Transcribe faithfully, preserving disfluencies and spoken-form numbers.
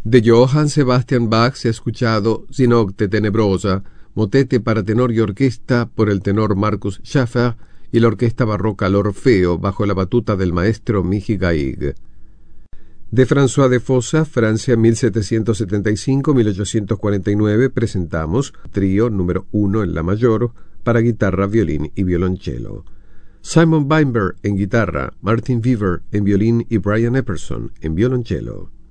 De Johann Sebastian Bach se ha escuchado Sinocte Tenebrosa, motete para tenor y orquesta por el tenor Marcus Schaffer y la orquesta barroca L'Orfeo bajo la batuta del maestro Michi Gaig. De François de Fossa, Francia mil setecientos setenta y cinco a mil ochocientos cuarenta y nueve, presentamos trío número uno en la mayor para guitarra, violín y violonchelo. Simon Weinberg en guitarra, Martin Weaver en violín y Brian Epperson en violonchelo.